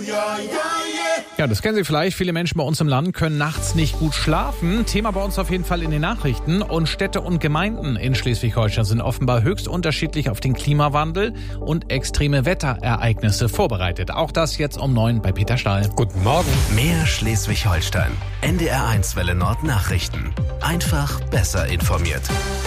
Ja, das kennen Sie vielleicht. Viele Menschen bei uns im Land können nachts nicht gut schlafen. Thema bei uns auf jeden Fall in den Nachrichten. Und Städte und Gemeinden in Schleswig-Holstein sind offenbar höchst unterschiedlich auf den Klimawandel und extreme Wetterereignisse vorbereitet. Auch das jetzt um 9 bei Peter Stahl. Guten Morgen. Mehr Schleswig-Holstein. NDR1 Welle Nord Nachrichten. Einfach besser informiert.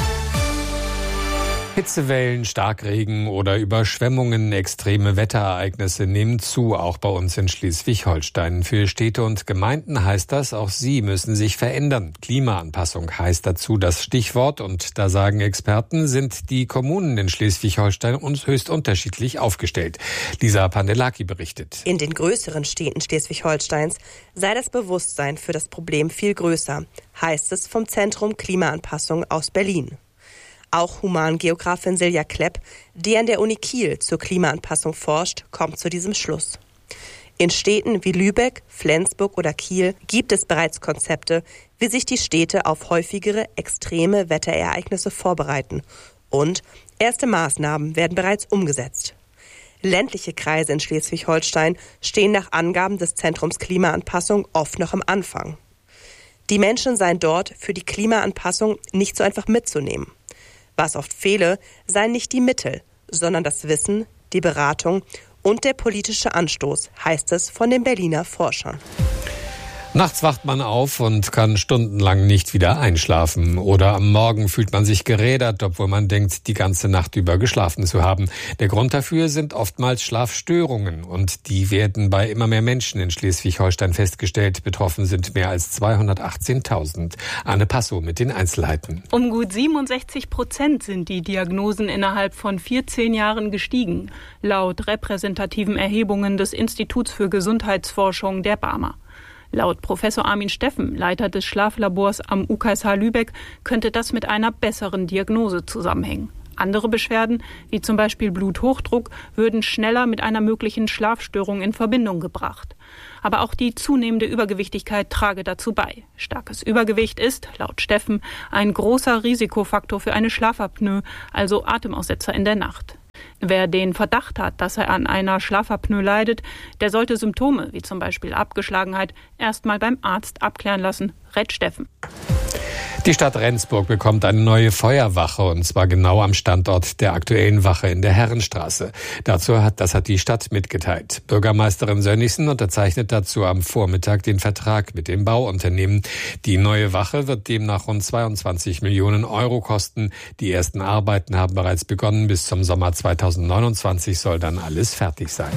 Hitzewellen, Starkregen oder Überschwemmungen, extreme Wetterereignisse nehmen zu, auch bei uns in Schleswig-Holstein. Für Städte und Gemeinden heißt das, auch sie müssen sich verändern. Klimaanpassung heißt dazu das Stichwort und da sagen Experten, sind die Kommunen in Schleswig-Holstein uns höchst unterschiedlich aufgestellt. Lisa Pandelaki berichtet. In den größeren Städten Schleswig-Holsteins sei das Bewusstsein für das Problem viel größer, heißt es vom Zentrum Klimaanpassung aus Berlin. Auch Humangeografin Silja Klepp, die an der Uni Kiel zur Klimaanpassung forscht, kommt zu diesem Schluss. In Städten wie Lübeck, Flensburg oder Kiel gibt es bereits Konzepte, wie sich die Städte auf häufigere extreme Wetterereignisse vorbereiten. Und erste Maßnahmen werden bereits umgesetzt. Ländliche Kreise in Schleswig-Holstein stehen nach Angaben des Zentrums Klimaanpassung oft noch am Anfang. Die Menschen seien dort für die Klimaanpassung nicht so einfach mitzunehmen. Was oft fehle, seien nicht die Mittel, sondern das Wissen, die Beratung und der politische Anstoß, heißt es von den Berliner Forschern. Nachts wacht man auf und kann stundenlang nicht wieder einschlafen. Oder am Morgen fühlt man sich gerädert, obwohl man denkt, die ganze Nacht über geschlafen zu haben. Der Grund dafür sind oftmals Schlafstörungen. Und die werden bei immer mehr Menschen in Schleswig-Holstein festgestellt. Betroffen sind mehr als 218.000. Anne Passo mit den Einzelheiten. Um gut 67% sind die Diagnosen innerhalb von 14 Jahren gestiegen. Laut repräsentativen Erhebungen des Instituts für Gesundheitsforschung der BARMER. Laut Professor Armin Steffen, Leiter des Schlaflabors am UKSH Lübeck, könnte das mit einer besseren Diagnose zusammenhängen. Andere Beschwerden, wie zum Beispiel Bluthochdruck, würden schneller mit einer möglichen Schlafstörung in Verbindung gebracht. Aber auch die zunehmende Übergewichtigkeit trage dazu bei. Starkes Übergewicht ist, laut Steffen, ein großer Risikofaktor für eine Schlafapnoe, also Atemaussetzer in der Nacht. Wer den Verdacht hat, dass er an einer Schlafapnoe leidet, der sollte Symptome wie zum Beispiel Abgeschlagenheit erstmal beim Arzt abklären lassen, rät Steffen. Die Stadt Rendsburg bekommt eine neue Feuerwache und zwar genau am Standort der aktuellen Wache in der Herrenstraße. Das hat die Stadt mitgeteilt. Bürgermeisterin Sönnigsen unterzeichnet dazu am Vormittag den Vertrag mit dem Bauunternehmen. Die neue Wache wird demnach rund 22 Millionen Euro kosten. Die ersten Arbeiten haben bereits begonnen. Bis zum Sommer 2029 soll dann alles fertig sein.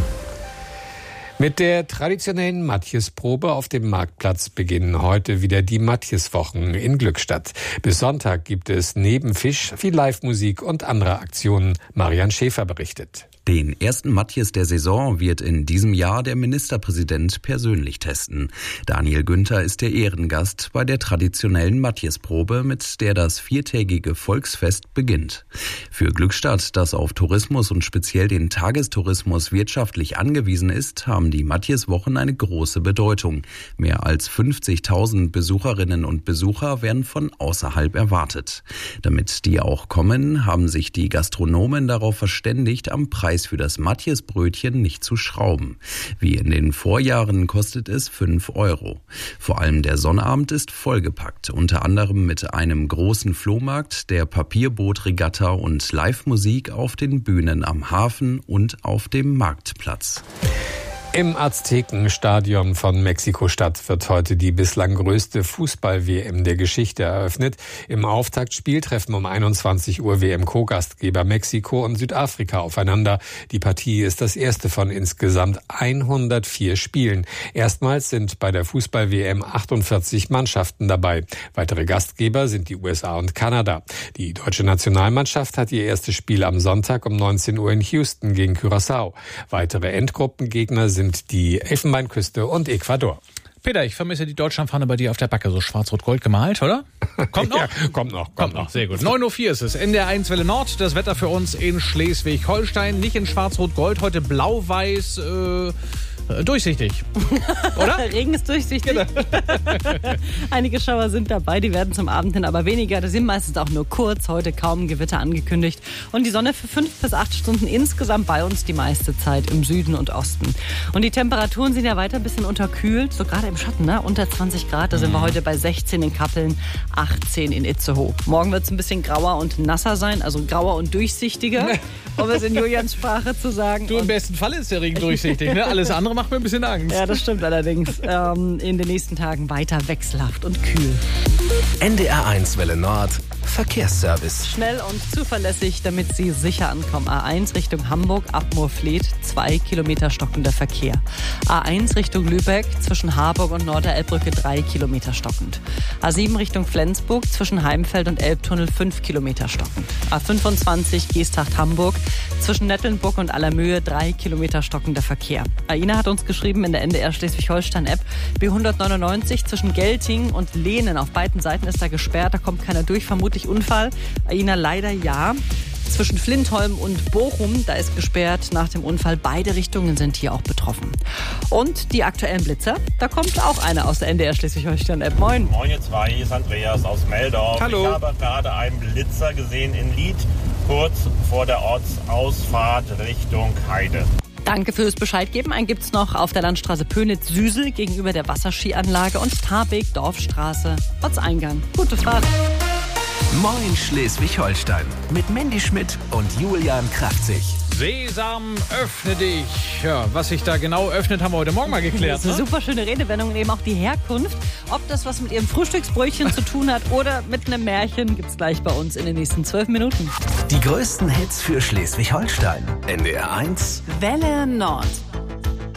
Mit der traditionellen Matjesprobe auf dem Marktplatz beginnen heute wieder die Matjeswochen in Glückstadt. Bis Sonntag gibt es neben Fisch viel Live-Musik und andere Aktionen. Marian Schäfer berichtet. Den ersten Matjes der Saison wird in diesem Jahr der Ministerpräsident persönlich testen. Daniel Günther ist der Ehrengast bei der traditionellen Matjesprobe, mit der das viertägige Volksfest beginnt. Für Glückstadt, das auf Tourismus und speziell den Tagestourismus wirtschaftlich angewiesen ist, haben die Matjeswochen eine große Bedeutung. Mehr als 50.000 Besucherinnen und Besucher werden von außerhalb erwartet. Damit die auch kommen, haben sich die Gastronomen darauf verständigt, am Preis für das Matjesbrötchen nicht zu schrauben. Wie in den Vorjahren kostet es 5 Euro. Vor allem der Sonnabend ist vollgepackt, unter anderem mit einem großen Flohmarkt, der Papierbootregatta und Live-Musik auf den Bühnen am Hafen und auf dem Marktplatz. Im Aztekenstadion von Mexiko-Stadt wird heute die bislang größte Fußball-WM der Geschichte eröffnet. Im Auftaktspiel treffen um 21 Uhr WM-Co-Gastgeber Mexiko und Südafrika aufeinander. Die Partie ist das erste von insgesamt 104 Spielen. Erstmals sind bei der Fußball-WM 48 Mannschaften dabei. Weitere Gastgeber sind die USA und Kanada. Die deutsche Nationalmannschaft hat ihr erstes Spiel am Sonntag um 19 Uhr in Houston gegen Curaçao. Weitere Endgruppengegner sind die Elfenbeinküste und Ecuador. Peter, ich vermisse die Deutschlandfahne bei dir auf der Backe, so schwarz-rot-gold gemalt, oder? Kommt noch? Ja, kommt noch. Sehr gut. 9.04 Uhr ist es. NDR1 Welle Nord. Das Wetter für uns in Schleswig-Holstein. Nicht in schwarz-rot-gold, heute blau-weiß, Durchsichtig, oder? Regen ist durchsichtig. Genau. Einige Schauer sind dabei, die werden zum Abend hin aber weniger. Das sind meistens auch nur kurz, heute kaum Gewitter angekündigt. Und die Sonne für 5 bis 8 Stunden insgesamt bei uns die meiste Zeit im Süden und Osten. Und die Temperaturen sind ja weiter ein bisschen unterkühlt, so gerade im Schatten, ne? Unter 20 Grad. Da sind wir heute bei 16 in Kappeln, 18 in Itzehoe. Morgen wird es ein bisschen grauer und nasser sein, also grauer und durchsichtiger, um es in Julians Sprache zu sagen. Du, im besten Fall ist der Regen durchsichtig, ne? Alles andere macht mir ein bisschen Angst. Ja, das stimmt allerdings. In den nächsten Tagen weiter wechselhaft und kühl. NDR1 Welle Nord, Verkehrsservice. Schnell und zuverlässig, damit Sie sicher ankommen. A1 Richtung Hamburg, ab Moorfleet, 2 Kilometer stockender Verkehr. A1 Richtung Lübeck, zwischen Harburg und Norderelbbrücke 3 Kilometer stockend. A7 Richtung Flensburg, zwischen Heimfeld und Elbtunnel 5 Kilometer stockend. A25 Geesthacht-Hamburg, zwischen Nettelnburg und Allermöhe 3 Kilometer stockender Verkehr. Aina hat uns geschrieben in der NDR Schleswig-Holstein-App, B199 zwischen Gelting und Lehnen. Auf beiden Seiten ist da gesperrt, da kommt keiner durch, vermutlich Unfall. Aina, leider ja. Zwischen Flintholm und Bochum, da ist gesperrt nach dem Unfall. Beide Richtungen sind hier auch betroffen. Und die aktuellen Blitzer, da kommt auch einer aus der NDR Schleswig-Holstein-App. Moin. Moin ihr zwei, hier ist Andreas aus Meldorf. Hallo. Ich habe gerade einen Blitzer gesehen in Lied, kurz vor der Ortsausfahrt Richtung Heide. Danke fürs Bescheid geben. Einen gibt's noch auf der Landstraße Pönitz-Süsel gegenüber der Wasserskianlage und Tarbeck-Dorfstraße, Ortseingang. Gute Fahrt. Moin Schleswig-Holstein mit Mandy Schmidt und Julian Kraftzig. Sesam, öffne dich. Ja, was sich da genau öffnet, haben wir heute Morgen mal geklärt. Das ist eine super schöne Redewendung und eben auch die Herkunft. Ob das was mit Ihrem Frühstücksbrötchen zu tun hat oder mit einem Märchen, gibt's gleich bei uns in den nächsten 12 Minuten. Die größten Hits für Schleswig-Holstein. NDR1 Welle Nord.